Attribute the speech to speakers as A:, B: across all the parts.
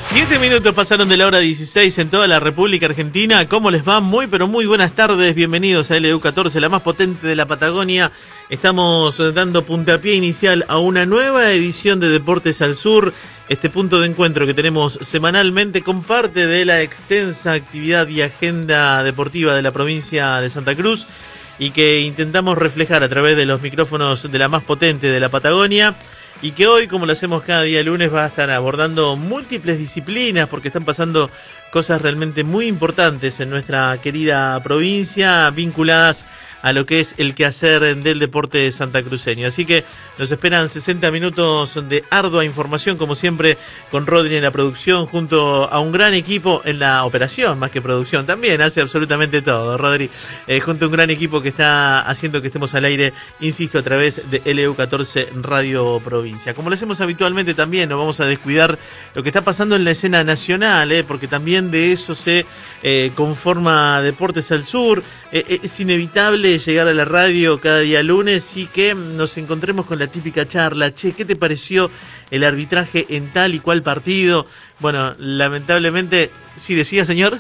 A: 7 minutos pasaron de la hora 16 en toda la República Argentina. ¿Cómo les va? Muy, pero muy buenas tardes. Bienvenidos a LU14, la más potente de la Patagonia. Estamos dando puntapié inicial a una nueva edición de Deportes al Sur. Este punto de encuentro que tenemos semanalmente con parte de la extensa actividad y agenda deportiva de la provincia de Santa Cruz y que intentamos reflejar a través de los micrófonos de la más potente de la Patagonia. Y que hoy, como lo hacemos cada día lunes, va a estar abordando múltiples disciplinas porque están pasando cosas realmente muy importantes en nuestra querida provincia vinculadas a lo que es el quehacer del deporte santacruceño. Así que nos esperan 60 minutos de ardua información, como siempre, con Rodri en la producción, junto a un gran equipo en la operación, más que producción, también hace absolutamente todo, Rodri, junto a un gran equipo que está haciendo que estemos al aire, insisto, a través de LU14 Radio Provincia. Como lo hacemos habitualmente también, no vamos a descuidar lo que está pasando en la escena nacional, porque también de eso se conforma Deportes al Sur. Es inevitable llegar a la radio cada día lunes y que nos encontremos con la típica charla. Che, ¿qué te pareció el arbitraje en tal y cual partido? Bueno, lamentablemente... ¿Sí decía, señor?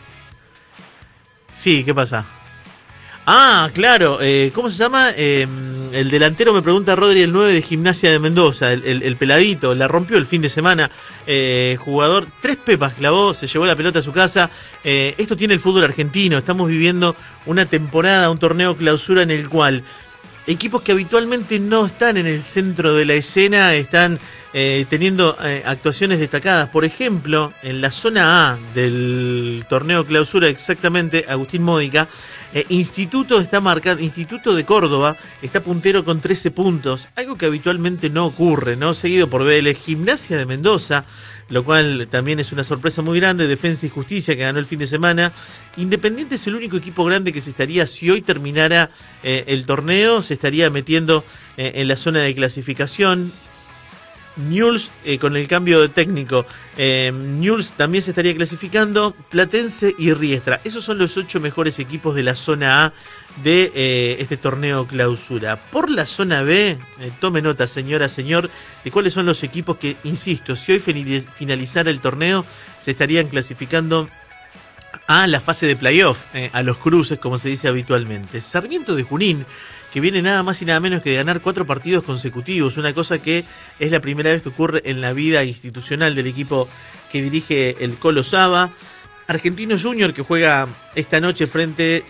A: Sí, ¿qué pasa? Ah, claro, ¿cómo se llama? El delantero, me pregunta Rodri, el 9 de Gimnasia de Mendoza, el peladito, la rompió el fin de semana, jugador, 3 pepas clavó, se llevó la pelota a su casa. Esto tiene el fútbol argentino, estamos viviendo una temporada, un torneo clausura en el cual equipos que habitualmente no están en el centro de la escena están teniendo actuaciones destacadas. Por ejemplo, en la zona A del torneo clausura, exactamente, Agustín Módica, Instituto de Córdoba está puntero con 13 puntos, algo que habitualmente no ocurre, ¿no? Seguido por Vélez, Gimnasia de Mendoza, lo cual también es una sorpresa muy grande, Defensa y Justicia, que ganó el fin de semana. Independiente es el único equipo grande que se estaría, si hoy terminara el torneo, se estaría metiendo en la zona de clasificación. Newell's, con el cambio de técnico, Newell's también se estaría clasificando, Platense y Riestra. Esos son los 8 mejores equipos de la zona A de este torneo clausura. Por la zona B, tome nota, señora, señor, de cuáles son los equipos que, insisto, si hoy finalizara el torneo, se estarían clasificando a la fase de playoff, a los cruces, como se dice habitualmente. Sarmiento de Junín, que viene nada más y nada menos que de ganar 4 partidos consecutivos, una cosa que es la primera vez que ocurre en la vida institucional del equipo que dirige el Colo Saba. Argentino Junior, que juega esta noche frente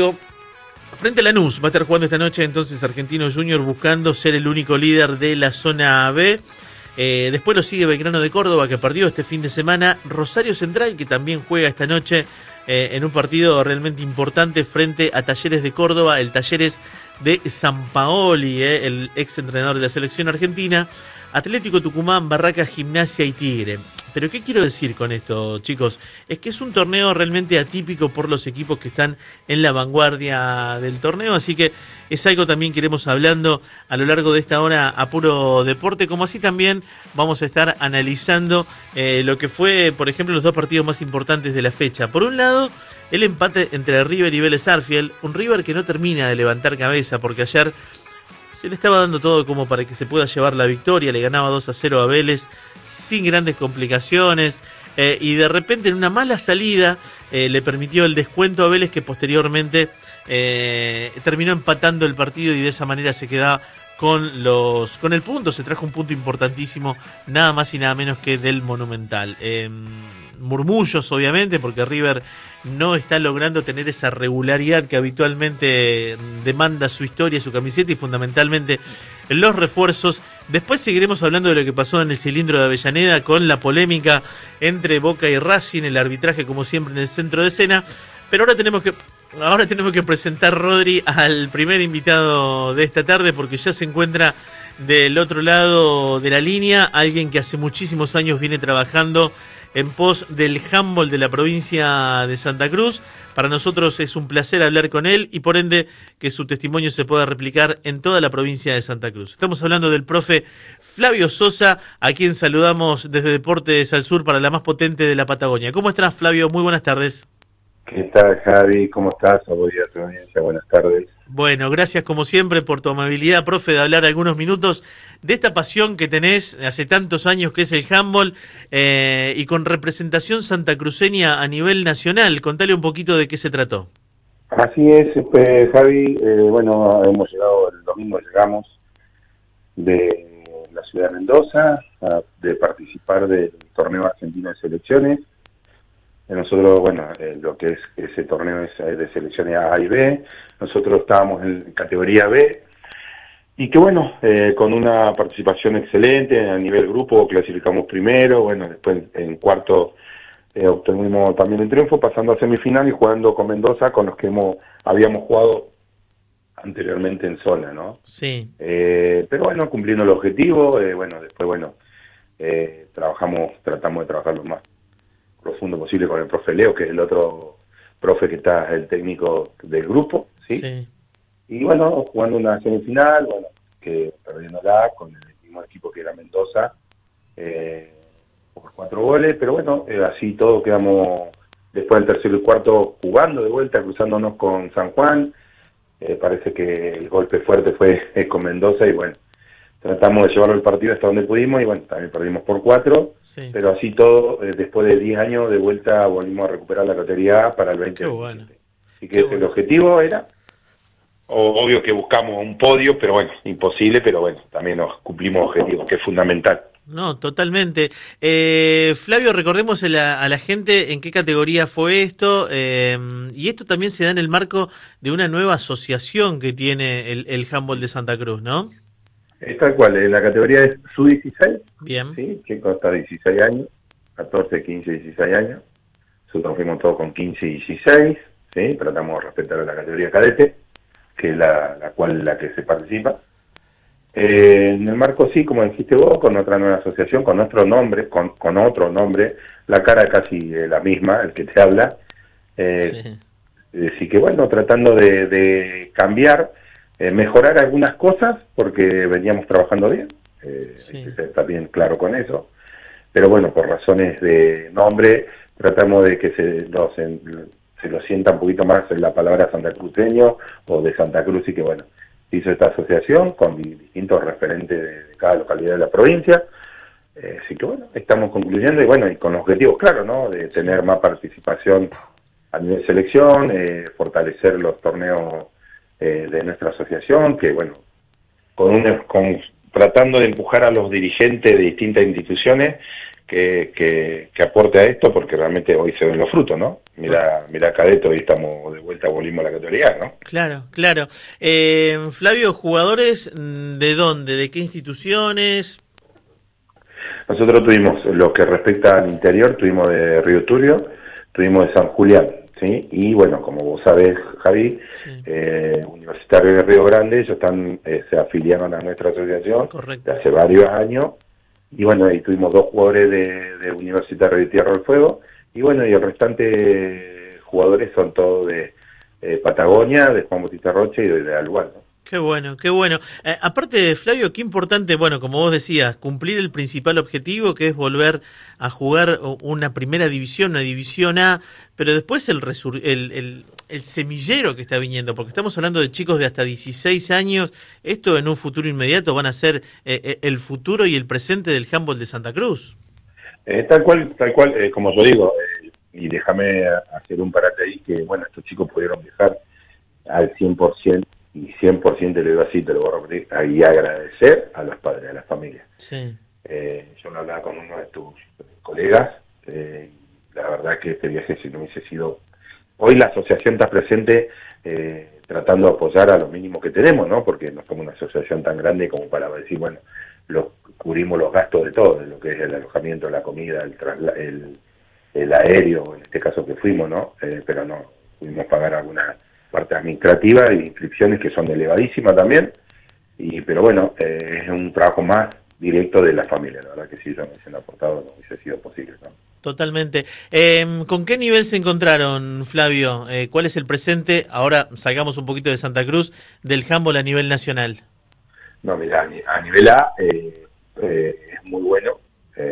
A: a Lanús, va a estar jugando esta noche, entonces Argentino Junior buscando ser el único líder de la zona B. Después lo sigue Belgrano de Córdoba, que perdió este fin de semana. Rosario Central, que también juega esta noche en un partido realmente importante frente a Talleres de Córdoba, el Talleres de Sampaoli, el ex entrenador de la selección argentina. Atlético Tucumán, Barracas, Gimnasia y Tigre. Pero ¿qué quiero decir con esto, chicos? Es que es un torneo realmente atípico por los equipos que están en la vanguardia del torneo, así que es algo también que iremos hablando a lo largo de esta hora a puro deporte, como así también vamos a estar analizando lo que fue, por ejemplo, los 2 partidos más importantes de la fecha. Por un lado, el empate entre River y Vélez Sarsfield, un River que no termina de levantar cabeza porque ayer se le estaba dando todo como para que se pueda llevar la victoria, le ganaba 2-0 a Vélez sin grandes complicaciones, y de repente en una mala salida le permitió el descuento a Vélez, que posteriormente terminó empatando el partido y de esa manera se quedaba con el punto. Se trajo un punto importantísimo, nada más y nada menos que del Monumental. Murmullos, obviamente, porque River no está logrando tener esa regularidad que habitualmente demanda su historia, su camiseta y fundamentalmente los refuerzos. Después seguiremos hablando de lo que pasó en el cilindro de Avellaneda con la polémica entre Boca y Racing, el arbitraje como siempre en el centro de escena. Pero ahora tenemos que presentar, Rodri, al primer invitado de esta tarde, porque ya se encuentra del otro lado de la línea, alguien que hace muchísimos años viene trabajando en pos del handball de la provincia de Santa Cruz. Para nosotros es un placer hablar con él y por ende que su testimonio se pueda replicar en toda la provincia de Santa Cruz. Estamos hablando del profe Flavio Sosa, a quien saludamos desde Deportes al Sur para la más potente de la Patagonia. ¿Cómo estás, Flavio? Muy buenas tardes.
B: ¿Qué tal, Javi? ¿Cómo estás? A vos y a tu audiencia, buenas tardes.
A: Bueno, gracias como siempre por tu amabilidad, profe, de hablar algunos minutos de esta pasión que tenés hace tantos años que es el handball y con representación santacruceña a nivel nacional. Contale un poquito de qué se trató.
B: Así es, Javi. Bueno, hemos llegado, el domingo llegamos de la ciudad de Mendoza, de participar del torneo argentino de selecciones. Nosotros, bueno, lo que es ese torneo es de selecciones A y B. Nosotros estábamos en categoría B y que bueno, con una participación excelente a nivel grupo, clasificamos primero, bueno, después en cuarto obtuvimos también el triunfo, pasando a semifinal y jugando con Mendoza, con los que habíamos jugado anteriormente en zona, ¿no?
A: Sí.
B: Pero bueno, cumpliendo el objetivo, bueno, después, bueno, tratamos de trabajar lo más profundo posible con el profe Leo, que es el otro profe que está, el técnico del grupo, ¿sí?
A: Sí.
B: Y bueno, jugando una semifinal, bueno, que perdiéndola con el mismo equipo que era Mendoza, por 4 goles, pero bueno, así todo quedamos después del tercero y cuarto jugando de vuelta, cruzándonos con San Juan. Parece que el golpe fuerte fue con Mendoza y bueno, tratamos de llevarlo el partido hasta donde pudimos y bueno, también perdimos por 4,
A: Sí.
B: pero así todo, después de 10 años de vuelta volvimos a recuperar la categoría A para el 2020.
A: Qué bueno.
B: Así que el objetivo era, obvio que buscamos un podio, pero bueno, imposible, pero bueno, también nos cumplimos objetivos, que es fundamental.
A: No, totalmente. Flavio, recordemos a la gente en qué categoría fue esto, y esto también se da en el marco de una nueva asociación que tiene el handball de Santa Cruz, ¿no?
B: Es tal cual, la categoría es sub-16,
A: Bien.
B: ¿sí? Chicos hasta 16 años, 14, 15, 16 años. Nosotros fuimos todos con 15 y 16, ¿sí? Tratamos de respetar a la categoría cadete, que es la que se participa. En el marco sí, como dijiste vos, con otra nueva asociación, con otro nombre, con otro nombre, la cara casi la misma, el que te habla.
A: Sí.
B: Así que bueno, tratando de cambiar, mejorar algunas cosas, porque veníamos trabajando bien,
A: Sí.
B: hay que ser también claro con eso, pero bueno, por razones de nombre, tratamos de que se lo sienta un poquito más en la palabra santacruceño o de Santa Cruz, y que bueno, hizo esta asociación con distintos referentes de cada localidad de la provincia. Así que bueno, estamos concluyendo y bueno, y con objetivos claros, ¿no? De tener más participación a nivel selección, fortalecer los torneos de nuestra asociación, que bueno, tratando de empujar a los dirigentes de distintas instituciones que aporte a esto, porque realmente hoy se ven los frutos, ¿no? Mira Cadete, hoy estamos de vuelta, volvimos a la categoría, ¿no?
A: Claro, claro. Flavio, ¿jugadores de dónde? ¿De qué instituciones?
B: Nosotros tuvimos, lo que respecta al interior, tuvimos de Río Turbio, tuvimos de San Julián, ¿sí? Y bueno, como vos sabés, Javi,
A: Sí.
B: Universitario de Río Grande, ellos se afiliaron a nuestra asociación.
A: Correcto.
B: Hace varios años, y bueno, ahí tuvimos 2 jugadores de Universitario de Tierra del Fuego, y bueno, y el restante jugadores son todos de Patagonia, de Juan Bautista Rocha y de Alhual, ¿no?
A: Qué bueno, qué bueno. Aparte, Flavio, qué importante, bueno, como vos decías, cumplir el principal objetivo, que es volver a jugar una primera división, una división A, pero después el semillero que está viniendo, porque estamos hablando de chicos de hasta 16 años, esto en un futuro inmediato van a ser el futuro y el presente del handball de Santa Cruz.
B: Tal cual, como yo digo, y déjame hacer un parate ahí, que bueno, estos chicos pudieron viajar al 100%, y 100% le digo así, te lo voy a repetir, y agradecer a los padres, a las familias.
A: Sí.
B: Yo me hablaba con uno de tus colegas, la verdad que este viaje, si no hubiese sido... Hoy la asociación está presente tratando de apoyar a lo mínimo que tenemos, ¿no? Porque no somos una asociación tan grande como para decir, bueno, cubrimos los gastos de todo, de lo que es el alojamiento, la comida, el aéreo, en este caso que fuimos, ¿no? Pero no, pudimos pagar alguna parte administrativa y inscripciones que son elevadísimas también, pero bueno, es un trabajo más directo de la familia, la verdad que si ellos no hubiesen aportado no hubiese sido posible, ¿no?
A: Totalmente. ¿Con qué nivel se encontraron, Flavio? ¿Cuál es el presente? Ahora sacamos un poquito de Santa Cruz, del handball a nivel nacional.
B: No, mira, a nivel A es muy bueno,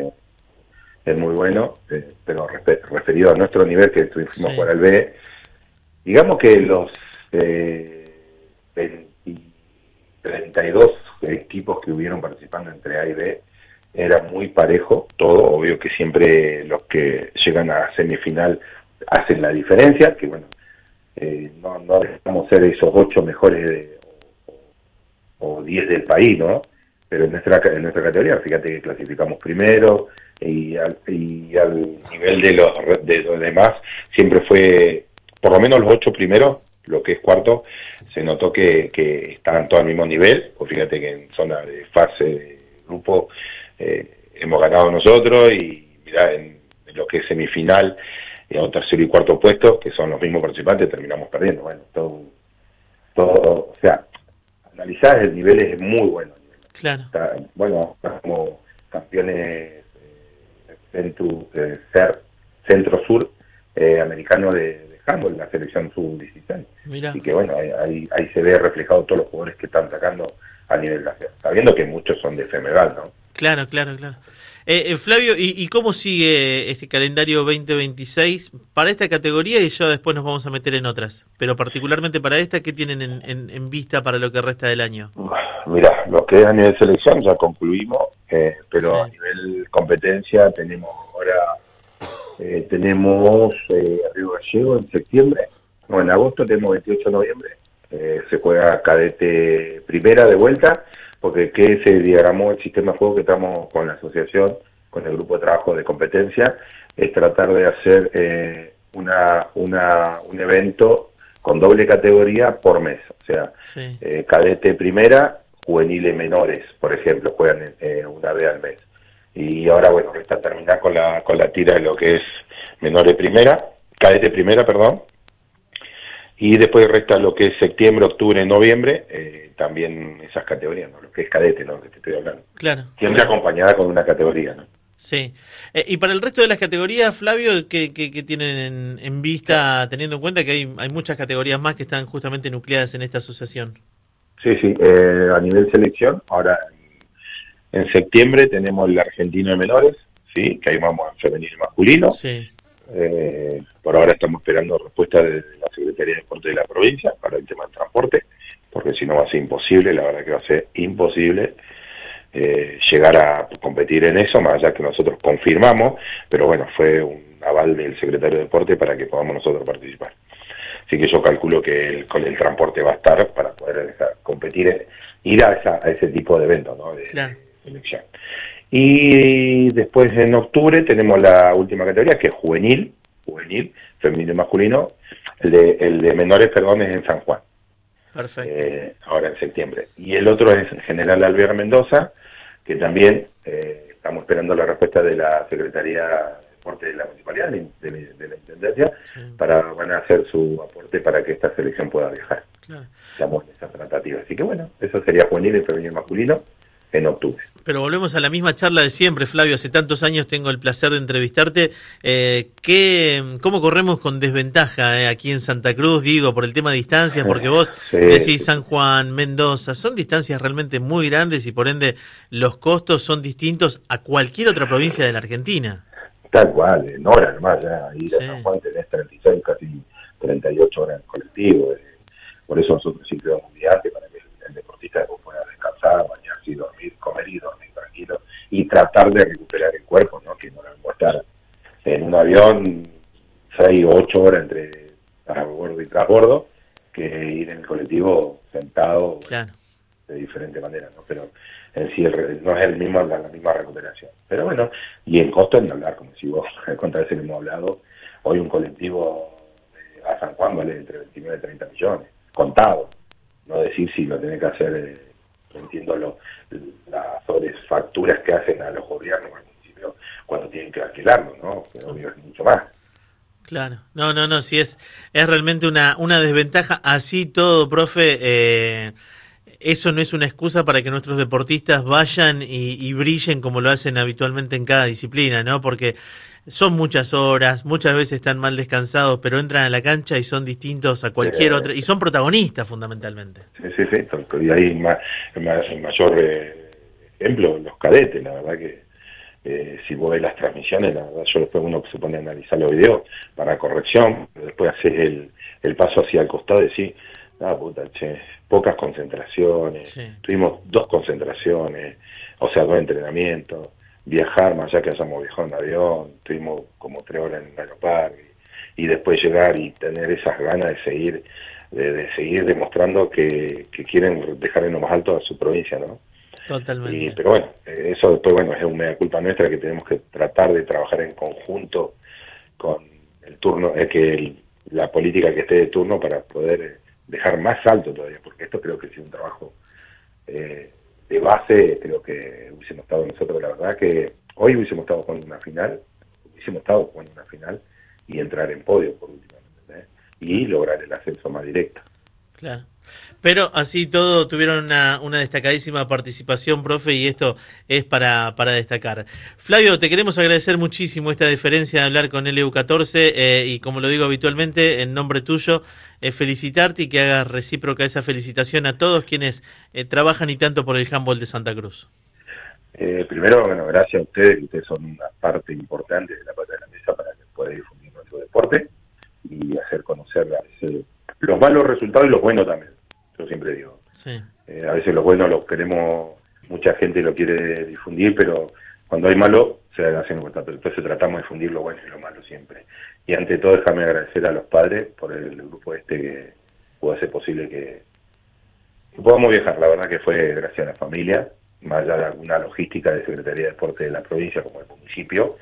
B: pero referido a nuestro nivel, que fuimos a jugar al B, digamos que 32 equipos que hubieron participando entre A y B, era muy parejo todo. Obvio que siempre los que llegan a semifinal hacen la diferencia, que bueno, no dejamos ser esos 8 mejores o 10 del país, ¿no? Pero en nuestra categoría, fíjate que clasificamos primero, y al nivel de los demás siempre fue, por lo menos los 8 primeros, lo que es cuarto, se notó que estaban todos al mismo nivel. Pues fíjate que en zona de fase de grupo hemos ganado nosotros, y mirá, en lo que es semifinal, o tercero y cuarto puesto, que son los mismos participantes, terminamos perdiendo. Bueno, todo, o sea, analizar el nivel es muy bueno.
A: Claro.
B: Bueno, como campeones centro-sur americano de handball, la selección sub-16. Así que bueno, ahí se ve reflejado todos los jugadores que están sacando a nivel nacional, sabiendo que muchos son de Femegal, ¿no?
A: Claro. Flavio, ¿y cómo sigue este calendario 2026 para esta categoría? Y ya después nos vamos a meter en otras, pero particularmente para esta, ¿qué tienen en vista para lo que resta del año?
B: Mira, lo que es a nivel selección ya concluimos, pero sí, a nivel competencia tenemos ahora, tenemos Río Gallego en septiembre, no, en agosto tenemos 28 de noviembre, se juega cadete primera de vuelta, porque que se diagramó el sistema de juego que estamos con la asociación, con el grupo de trabajo de competencia, es tratar de hacer un evento con doble categoría por mes, o sea, sí, cadete primera, juveniles menores, por ejemplo, juegan una vez al mes. Y ahora, bueno, resta terminar con la tira de lo que es menores primera, cadete primera, perdón, y después resta lo que es septiembre, octubre, noviembre, también esas categorías, ¿no? Lo que es cadete, ¿no? Que te estoy hablando.
A: Claro.
B: Siempre acompañada con una categoría, ¿no?
A: Sí. Y para el resto de las categorías, Flavio, ¿qué tienen en vista, teniendo en cuenta que hay muchas categorías más que están justamente nucleadas en esta asociación?
B: Sí, a nivel selección, ahora en septiembre tenemos el argentino de menores, sí, que ahí vamos en femenino y masculino. Sí. Por ahora estamos esperando respuesta de la Secretaría de Deporte de la provincia para el tema del transporte, porque si no va a ser imposible, la verdad que va a ser imposible llegar a competir en eso, más allá que nosotros confirmamos, pero bueno, fue un aval del Secretario de Deporte para que podamos nosotros participar. Así que yo calculo que con el transporte va a estar para poder competir, ir a ese tipo de eventos, ¿no? Claro. De selección. Y después en octubre tenemos la última categoría, que es juvenil, femenino y masculino. El de menores, perdón, es en San Juan. Perfecto. Ahora en septiembre. Y el otro es General Alvear Mendoza, que también estamos esperando la respuesta de la Secretaría de Deporte de la Municipalidad, de la Intendencia, sí, van a hacer su aporte para que esta selección pueda viajar. Claro. Estamos en esa tratativa. Así que bueno, eso sería juvenil, femenino y masculino en octubre.
A: Pero volvemos a la misma charla de siempre, Flavio. Hace tantos años tengo el placer de entrevistarte. ¿Cómo corremos con desventaja aquí en Santa Cruz? Digo, por el tema de distancias, porque vos decís San Juan, Mendoza, son distancias realmente muy grandes y por ende los costos son distintos a cualquier otra provincia de la Argentina.
B: Tal cual, en horas nomás, ya ir a San Juan tenés 36, casi 38 horas en colectivo. Por eso nosotros siempre damos un viaje para que el deportista pueda descansar, bañarse y dormir, comer y dormir tranquilo, y tratar de recuperar el cuerpo, ¿no? Que no le va a estar en un avión 6 o 8 horas entre transbordo y transbordo, que ir en el colectivo sentado, claro, de diferente manera, ¿no? Pero en sí no es la misma recuperación. Pero bueno, y el costo ni hablar, como si vos, cuántas veces hemos hablado, hoy un colectivo a San Juan vale entre 29 y 30 millones, contado. No decir si lo tenés que hacer, entiendo las facturas que hacen a los gobiernos, al municipio, cuando tienen que alquilarlo, ¿no? Que obvio es mucho más.
A: Claro, no, sí es realmente una desventaja. Así todo, profe, eso no es una excusa para que nuestros deportistas vayan y brillen como lo hacen habitualmente en cada disciplina, ¿no? Porque son muchas horas, muchas veces están mal descansados, pero entran a la cancha y son distintos a cualquier otra, y son protagonistas fundamentalmente.
B: Sí, y ahí el mayor ejemplo, los cadetes, la verdad que si vos ves las transmisiones, la verdad yo después uno se pone a analizar los videos para corrección, pero después haces el paso hacia el costado y decís, Ah, puta, che, pocas concentraciones,
A: Sí,
B: tuvimos 2 concentraciones, o sea, 2 entrenamientos, viajar, más allá que hayamos viajado en avión, tuvimos como 3 horas en el aeropuerto, y después llegar y tener esas ganas de seguir, de seguir demostrando que quieren dejar en lo más alto a su provincia, ¿no?
A: totalmente.
B: Pero bueno, eso después, bueno, es una culpa nuestra que tenemos que tratar de trabajar en conjunto con el turno, la política que esté de turno para poder dejar más alto todavía, porque esto creo que es un trabajo de base, creo que hubiésemos estado nosotros, la verdad que hoy hubiésemos estado jugando una final y entrar en podio por último, ¿entendés? Y lograr el ascenso más directo.
A: Claro. Pero así todo tuvieron una destacadísima participación, profe, y esto es para destacar. Flavio, te queremos agradecer muchísimo esta deferencia de hablar con LU14 y como lo digo habitualmente, en nombre tuyo, felicitarte y que hagas recíproca esa felicitación a todos quienes trabajan y tanto por el handball de Santa Cruz.
B: Primero, bueno, gracias a ustedes, que ustedes son una parte importante de la pata de la mesa para que pueda difundir nuestro deporte y hacer conocer a veces los malos resultados y los buenos también. Yo siempre digo,
A: Sí.
B: a veces los buenos los queremos, mucha gente lo quiere difundir, pero cuando hay malo se hacen cuenta, pero entonces tratamos de difundir lo bueno y lo malo siempre. Y ante todo déjame agradecer a los padres por el grupo que pudo hacer posible que podamos viajar. La verdad que fue gracias a la familia, más allá de alguna logística de Secretaría de Deporte de la provincia como el municipio,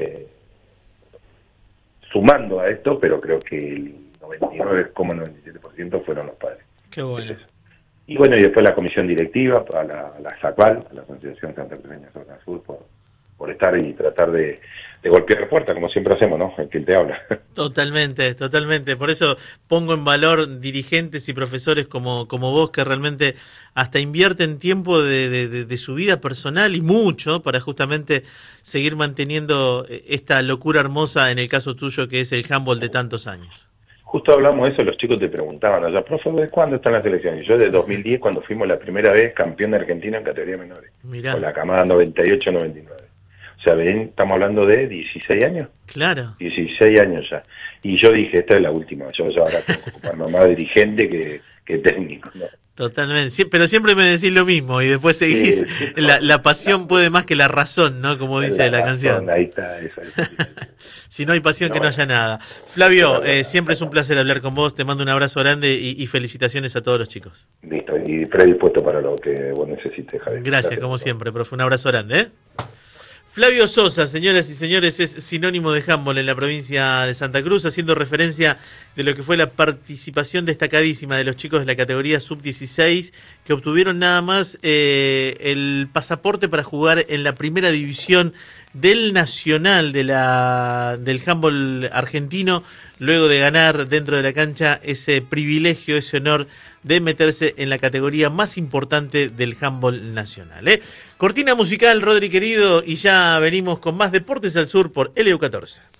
B: sumando a esto, pero creo que el 99,97% fueron los padres.
A: Qué bueno.
B: Y bueno, y después la comisión directiva, a la SACVAL, a la Asociación Santa Cruz Zona Sur, por estar y tratar de golpear puerta, como siempre hacemos, ¿no? El que te habla.
A: Totalmente, totalmente. Por eso pongo en valor dirigentes y profesores como vos, que realmente hasta invierten tiempo de su vida personal y mucho para justamente seguir manteniendo esta locura hermosa, en el caso tuyo, que es el handball de tantos años.
B: Justo hablamos de eso, los chicos te preguntaban allá, profe, ¿de cuándo están las elecciones? Y yo de 2010, cuando fuimos la primera vez campeón de Argentina en categoría menores,
A: Mirá.
B: con la camada 98-99. O sea, ven, estamos hablando de 16 años.
A: Claro.
B: 16 años ya. Y yo dije, esta es la última, yo ahora tengo que ocuparme más de dirigente que técnico, ¿no?
A: Totalmente, sí, pero siempre me decís lo mismo y después seguís, la pasión puede más que la razón, ¿no? Como dice la canción.
B: Ahí está, eso.
A: Si no hay pasión, que no haya nada. Flavio, siempre es un placer hablar con vos, te mando un abrazo grande y felicitaciones a todos los chicos.
B: Listo, y predispuesto para lo que vos necesites, Javier.
A: Gracias, como siempre, profe, un abrazo grande, ¿eh? Flavio Sosa, señoras y señores, es sinónimo de handball en la provincia de Santa Cruz, haciendo referencia de lo que fue la participación destacadísima de los chicos de la categoría sub-16, que obtuvieron nada más el pasaporte para jugar en la primera división del Nacional del handball argentino, luego de ganar dentro de la cancha ese privilegio, ese honor de meterse en la categoría más importante del handball nacional. Cortina musical, Rodri querido, y ya venimos con más Deportes al Sur por LU14.